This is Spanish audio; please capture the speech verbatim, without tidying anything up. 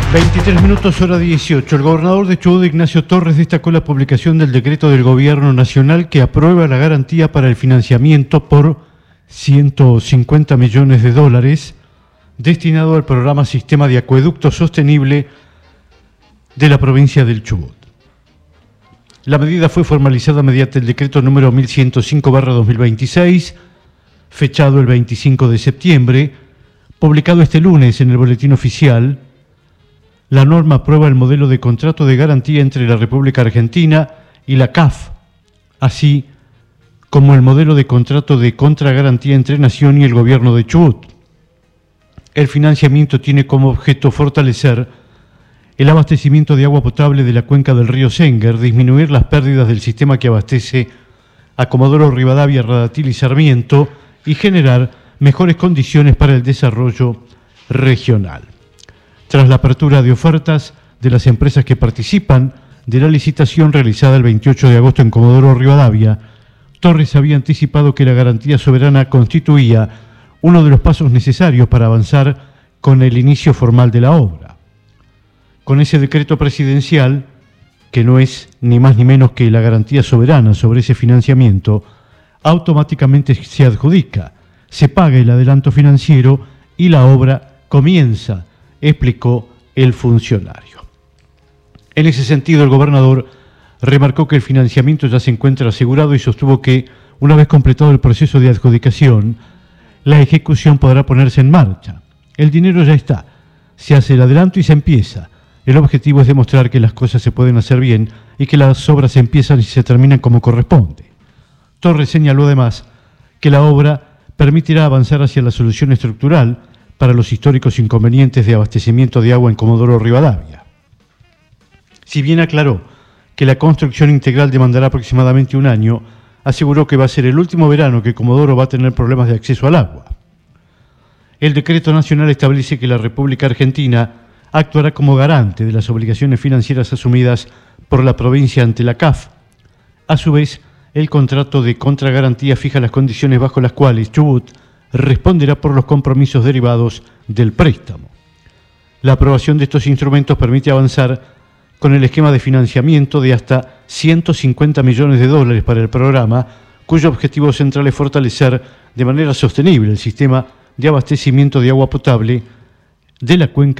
veintitrés minutos, hora dieciocho. El gobernador de Chubut, Ignacio Torres, destacó la publicación del decreto del Gobierno Nacional que aprueba la garantía para el financiamiento por ciento cincuenta millones de dólares destinado al programa Sistema de Acueducto Sostenible de la provincia del Chubut. La medida fue formalizada mediante el decreto número mil ciento cinco barra dos mil veintiséis, fechado el veinticinco de septiembre, publicado este lunes en el Boletín Oficial. La norma aprueba el modelo de contrato de garantía entre la República Argentina y la C A F, así como el modelo de contrato de contragarantía entre Nación y el Gobierno de Chubut. El financiamiento tiene como objeto fortalecer el abastecimiento de agua potable de la cuenca del río Senguer, disminuir las pérdidas del sistema que abastece a Comodoro Rivadavia, Radatil y Sarmiento y generar mejores condiciones para el desarrollo regional. Tras la apertura de ofertas de las empresas que participan de la licitación realizada el veintiocho de agosto en Comodoro Rivadavia, Torres había anticipado que la garantía soberana constituía uno de los pasos necesarios para avanzar con el inicio formal de la obra. Con ese decreto presidencial, que no es ni más ni menos que la garantía soberana sobre ese financiamiento, automáticamente se adjudica, se paga el adelanto financiero y la obra comienza, explicó el funcionario. En ese sentido, el gobernador remarcó que el financiamiento ya se encuentra asegurado y sostuvo que, una vez completado el proceso de adjudicación, la ejecución podrá ponerse en marcha. El dinero ya está, se hace el adelanto y se empieza. El objetivo es demostrar que las cosas se pueden hacer bien y que las obras empiezan y se terminan como corresponde. Torres señaló además que la obra permitirá avanzar hacia la solución estructural para los históricos inconvenientes de abastecimiento de agua en Comodoro Rivadavia. Si bien aclaró que la construcción integral demandará aproximadamente un año, aseguró que va a ser el último verano que Comodoro va a tener problemas de acceso al agua. El decreto nacional establece que la República Argentina actuará como garante de las obligaciones financieras asumidas por la provincia ante la C A F. A su vez, el contrato de contragarantía fija las condiciones bajo las cuales Chubut responderá por los compromisos derivados del préstamo. La aprobación de estos instrumentos permite avanzar con el esquema de financiamiento de hasta ciento cincuenta millones de dólares para el programa, cuyo objetivo central es fortalecer de manera sostenible el sistema de abastecimiento de agua potable de la cuenca